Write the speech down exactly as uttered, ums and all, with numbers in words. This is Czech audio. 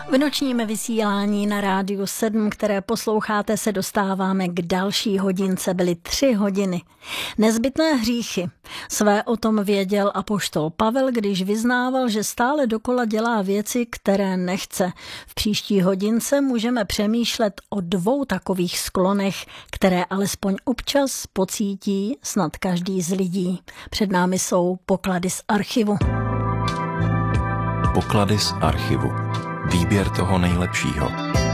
V nočním vysílání na Rádiu sedm, které posloucháte, se dostáváme k další hodince. Byly tři hodiny. Nezbytné hříchy. Své o tom věděl apoštol Pavel, když vyznával, že stále dokola dělá věci, které nechce. V příští hodince můžeme přemýšlet o dvou takových sklonech, které alespoň občas pocítí snad každý z lidí. Před námi jsou poklady z archivu. Poklady z archivu. Výběr toho nejlepšího.